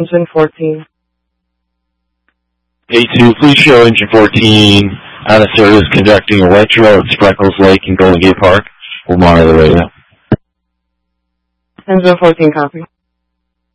engine 14. A2, please show engine 14 out of service conducting a retro at Spreckles Lake in Golden Gate Park. We'll monitor the radio. Engine 14, copy.